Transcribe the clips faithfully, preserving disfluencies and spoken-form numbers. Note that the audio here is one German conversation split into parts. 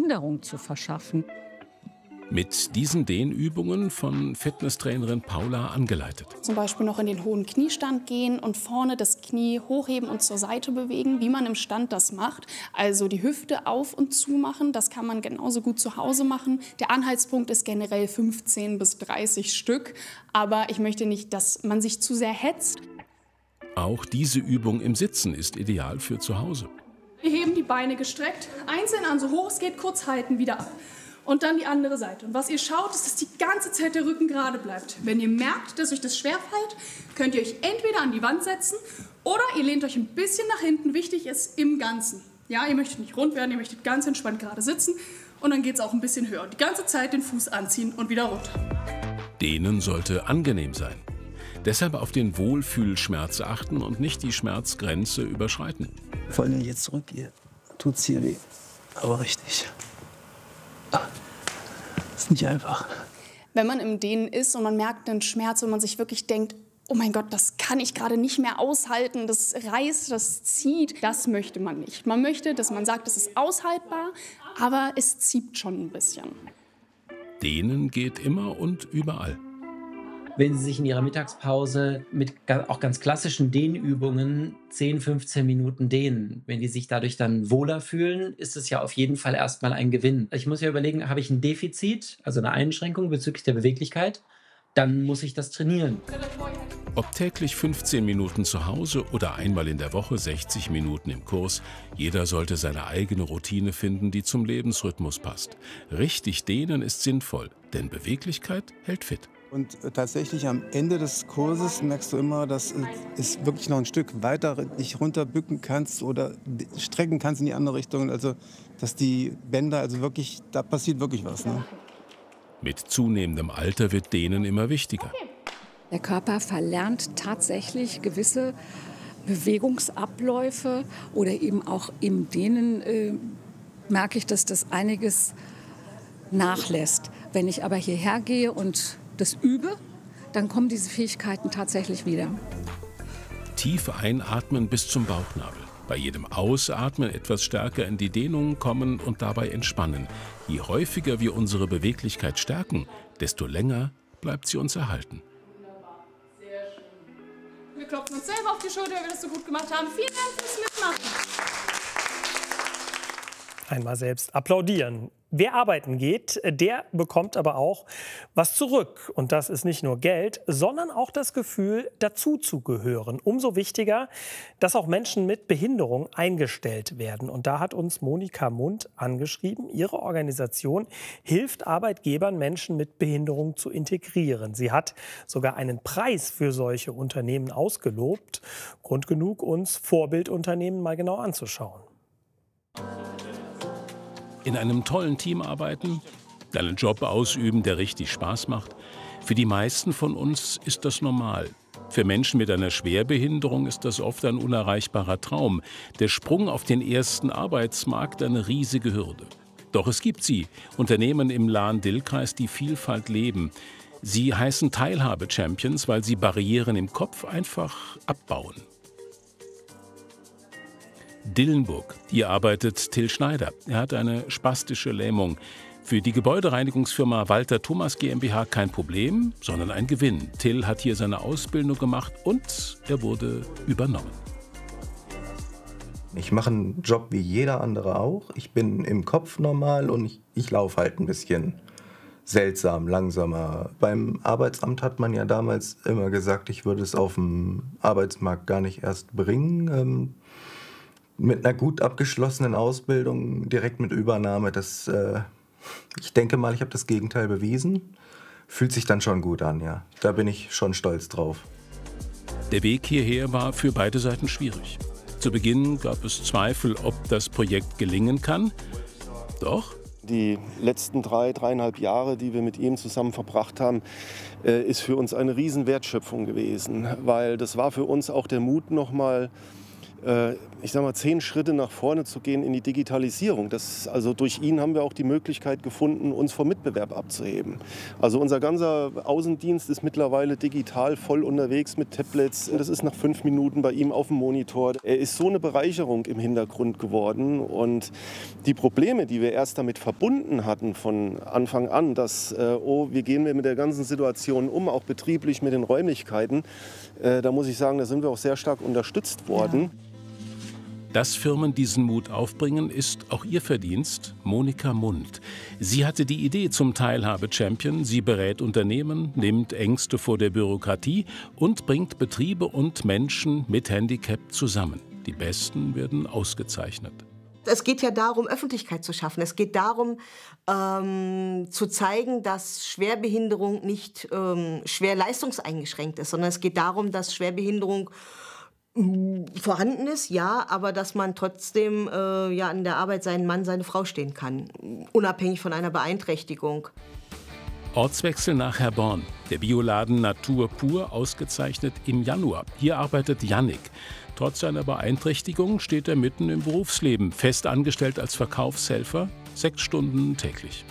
Linderung zu verschaffen. Mit diesen Dehnübungen von Fitnesstrainerin Paula angeleitet. Zum Beispiel noch in den hohen Kniestand gehen und vorne das Knie hochheben und zur Seite bewegen, wie man im Stand das macht. Also die Hüfte auf und zu machen, das kann man genauso gut zu Hause machen. Der Anhaltspunkt ist generell fünfzehn bis dreißig Stück, aber ich möchte nicht, dass man sich zu sehr hetzt. Auch diese Übung im Sitzen ist ideal für zu Hause. Wir heben die Beine gestreckt, einzeln an, so hoch es geht, kurz halten, wieder ab. Und dann die andere Seite. Und was ihr schaut, ist, dass die ganze Zeit der Rücken gerade bleibt. Wenn ihr merkt, dass euch das schwerfällt, könnt ihr euch entweder an die Wand setzen oder ihr lehnt euch ein bisschen nach hinten. Wichtig ist im Ganzen. Ja, ihr möchtet nicht rund werden, ihr möchtet ganz entspannt gerade sitzen. Und dann geht es auch ein bisschen höher. Die ganze Zeit den Fuß anziehen und wieder runter. Dehnen sollte angenehm sein. Deshalb auf den Wohlfühlschmerz achten und nicht die Schmerzgrenze überschreiten. Vor allem jetzt zurückgehe, tut's hier weh. Aber richtig. Das ist nicht einfach. Wenn man im Dehnen ist und man merkt einen Schmerz und man sich wirklich denkt, oh mein Gott, das kann ich gerade nicht mehr aushalten, das reißt, das zieht, das möchte man nicht. Man möchte, dass man sagt, es ist aushaltbar, aber es zieht schon ein bisschen. Dehnen geht immer und überall. Wenn Sie sich in Ihrer Mittagspause mit auch ganz klassischen Dehnübungen zehn, fünfzehn Minuten dehnen, wenn die sich dadurch dann wohler fühlen, ist es ja auf jeden Fall erstmal ein Gewinn. Ich muss ja überlegen, habe ich ein Defizit, also eine Einschränkung bezüglich der Beweglichkeit, dann muss ich das trainieren. Ob täglich fünfzehn Minuten zu Hause oder einmal in der Woche sechzig Minuten im Kurs, jeder sollte seine eigene Routine finden, die zum Lebensrhythmus passt. Richtig dehnen ist sinnvoll, denn Beweglichkeit hält fit. Und tatsächlich am Ende des Kurses merkst du immer, dass es wirklich noch ein Stück weiter dich runterbücken kannst oder strecken kannst in die andere Richtung. Also dass die Bänder, also wirklich, da passiert wirklich was. Ne? Mit zunehmendem Alter wird Dehnen immer wichtiger. Der Körper verlernt tatsächlich gewisse Bewegungsabläufe oder eben auch im Dehnen äh, merke ich, dass das einiges nachlässt. Wenn ich aber hierher gehe und das übe, dann kommen diese Fähigkeiten tatsächlich wieder. Tief einatmen bis zum Bauchnabel. Bei jedem Ausatmen etwas stärker in die Dehnung kommen und dabei entspannen. Je häufiger wir unsere Beweglichkeit stärken, desto länger bleibt sie uns erhalten. Sehr schön. Wir klopfen uns selber auf die Schulter, weil wir das so gut gemacht haben. Vielen Dank fürs Mitmachen. Einmal selbst applaudieren. Wer arbeiten geht, der bekommt aber auch was zurück. Und das ist nicht nur Geld, sondern auch das Gefühl, dazuzugehören. Umso wichtiger, dass auch Menschen mit Behinderung eingestellt werden. Und da hat uns Monika Mund angeschrieben. Ihre Organisation hilft Arbeitgebern, Menschen mit Behinderung zu integrieren. Sie hat sogar einen Preis für solche Unternehmen ausgelobt. Grund genug, uns Vorbildunternehmen mal genau anzuschauen. In einem tollen Team arbeiten, einen Job ausüben, der richtig Spaß macht. Für die meisten von uns ist das normal. Für Menschen mit einer Schwerbehinderung ist das oft ein unerreichbarer Traum. Der Sprung auf den ersten Arbeitsmarkt eine riesige Hürde. Doch es gibt sie, Unternehmen im Lahn-Dill-Kreis, die Vielfalt leben. Sie heißen Teilhabe-Champions, weil sie Barrieren im Kopf einfach abbauen. Dillenburg. Hier arbeitet Till Schneider. Er hat eine spastische Lähmung. Für die Gebäudereinigungsfirma Walter Thomas GmbH kein Problem, sondern ein Gewinn. Till hat hier seine Ausbildung gemacht und er wurde übernommen. Ich mache einen Job wie jeder andere auch. Ich bin im Kopf normal und ich, ich laufe halt ein bisschen seltsam, langsamer. Beim Arbeitsamt hat man ja damals immer gesagt, ich würde es auf dem Arbeitsmarkt gar nicht erst bringen. Ähm, mit einer gut abgeschlossenen Ausbildung, direkt mit Übernahme, das, äh, ich denke mal, ich habe das Gegenteil bewiesen. Fühlt sich dann schon gut an, ja. Da bin ich schon stolz drauf. Der Weg hierher war für beide Seiten schwierig. Zu Beginn gab es Zweifel, ob das Projekt gelingen kann. Doch die letzten drei, dreieinhalb Jahre, die wir mit ihm zusammen verbracht haben, äh, ist für uns eine riesen Wertschöpfung gewesen. Weil das war für uns auch der Mut, nochmal ich sag mal, zehn Schritte nach vorne zu gehen in die Digitalisierung. Das, also durch ihn haben wir auch die Möglichkeit gefunden, uns vom Mitbewerb abzuheben. Also unser ganzer Außendienst ist mittlerweile digital voll unterwegs mit Tablets. Das ist nach fünf Minuten bei ihm auf dem Monitor. Er ist so eine Bereicherung im Hintergrund geworden. Und die Probleme, die wir erst damit verbunden hatten von Anfang an, dass, äh, oh, wie gehen wir mit der ganzen Situation um, auch betrieblich mit den Räumlichkeiten, äh, da muss ich sagen, da sind wir auch sehr stark unterstützt worden. Ja. Dass Firmen diesen Mut aufbringen, ist auch ihr Verdienst. Monika Mund. Sie hatte die Idee zum Teilhabe-Champion. Sie berät Unternehmen, nimmt Ängste vor der Bürokratie und bringt Betriebe und Menschen mit Handicap zusammen. Die Besten werden ausgezeichnet. Es geht ja darum, Öffentlichkeit zu schaffen. Es geht darum, ähm, zu zeigen, dass Schwerbehinderung nicht ähm, schwer leistungseingeschränkt ist, sondern es geht darum, dass Schwerbehinderung vorhanden ist, ja, aber dass man trotzdem äh, ja, an der Arbeit seinen Mann, seine Frau stehen kann, unabhängig von einer Beeinträchtigung. Ortswechsel nach Herborn. Der Bioladen Natur pur ausgezeichnet im Januar. Hier arbeitet Jannik. Trotz seiner Beeinträchtigung steht er mitten im Berufsleben, fest angestellt als Verkaufshelfer, sechs Stunden täglich.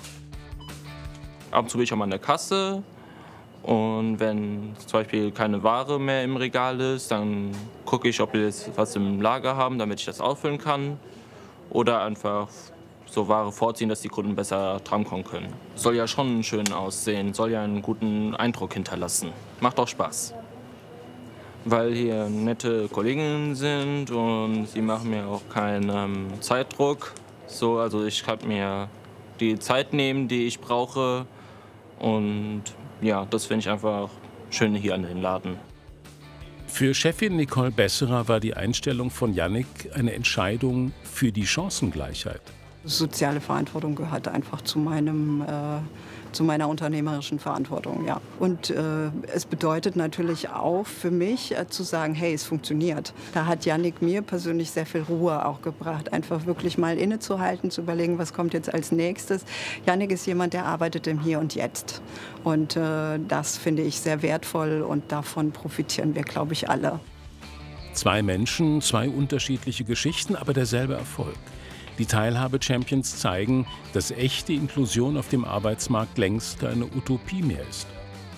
Ab und zu bin ich auch mal an der Kasse. Und wenn zum Beispiel keine Ware mehr im Regal ist, dann gucke ich, ob wir jetzt was im Lager haben, damit ich das auffüllen kann. Oder einfach so Ware vorziehen, dass die Kunden besser drankommen können. Soll ja schon schön aussehen, soll ja einen guten Eindruck hinterlassen. Macht auch Spaß. Weil hier nette Kolleginnen sind und sie machen mir auch keinen ähm, Zeitdruck. So, also ich kann mir die Zeit nehmen, die ich brauche. Und ja, das finde ich einfach schön hier an den Laden. Für Chefin Nicole Besserer war die Einstellung von Jannik eine Entscheidung für die Chancengleichheit. Soziale Verantwortung gehört einfach zu meinem, äh, zu meiner unternehmerischen Verantwortung, ja. Und äh, es bedeutet natürlich auch für mich äh, zu sagen, hey, es funktioniert. Da hat Jannik mir persönlich sehr viel Ruhe auch gebracht, einfach wirklich mal innezuhalten, zu überlegen, was kommt jetzt als nächstes. Jannik ist jemand, der arbeitet im Hier und Jetzt. Und äh, das finde ich sehr wertvoll und davon profitieren wir, glaube ich, alle. Zwei Menschen, zwei unterschiedliche Geschichten, aber derselbe Erfolg. Die Teilhabe-Champions zeigen, dass echte Inklusion auf dem Arbeitsmarkt längst keine Utopie mehr ist.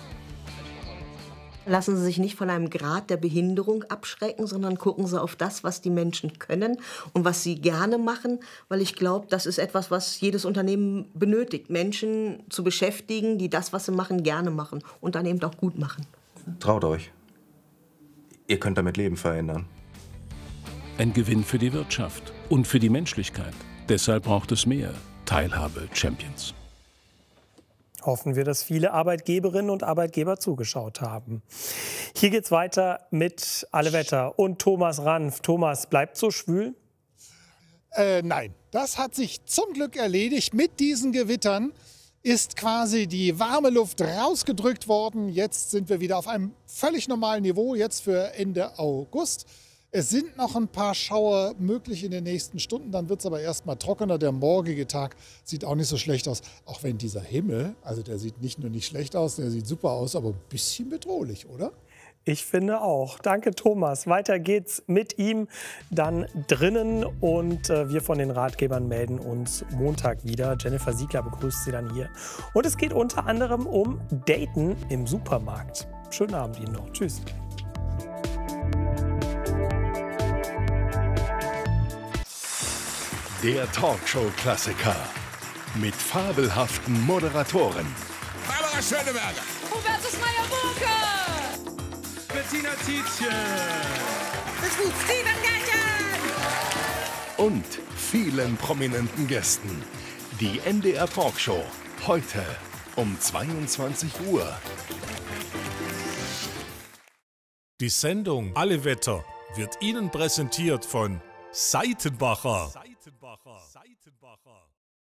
Lassen Sie sich nicht von einem Grad der Behinderung abschrecken, sondern gucken Sie auf das, was die Menschen können und was sie gerne machen, weil ich glaube, das ist etwas, was jedes Unternehmen benötigt, Menschen zu beschäftigen, die das, was sie machen, gerne machen und dann eben auch gut machen. Traut euch. Ihr könnt damit Leben verändern. Ein Gewinn für die Wirtschaft und für die Menschlichkeit. Deshalb braucht es mehr Teilhabe-Champions. Hoffen wir, dass viele Arbeitgeberinnen und Arbeitgeber zugeschaut haben. Hier geht's weiter mit Alle Wetter und Thomas Ranf. Thomas, bleibt so schwül? Äh, nein, das hat sich zum Glück erledigt. Mit diesen Gewittern ist quasi die warme Luft rausgedrückt worden. Jetzt sind wir wieder auf einem völlig normalen Niveau, jetzt für Ende August. Es sind noch ein paar Schauer möglich in den nächsten Stunden, dann wird es aber erst mal trockener. Der morgige Tag sieht auch nicht so schlecht aus, auch wenn dieser Himmel, also der sieht nicht nur nicht schlecht aus, der sieht super aus, aber ein bisschen bedrohlich, oder? Ich finde auch. Danke, Thomas. Weiter geht's mit ihm dann drinnen und äh, wir von den Ratgebern melden uns Montag wieder. Jennifer Siegler begrüßt Sie dann hier. Und es geht unter anderem um Daten im Supermarkt. Schönen Abend Ihnen noch. Tschüss. Der Talkshow-Klassiker mit fabelhaften Moderatoren. Barbara Schöneberger. Hubertus Meyer-Burke. Bettina Tietjen. Steven Gärtchen. Und vielen prominenten Gästen. Die N D R Talkshow. Heute um zweiundzwanzig Uhr. Die Sendung Alle Wetter wird Ihnen präsentiert von Seitenbacher. Seitenbacher. Seitenbacher.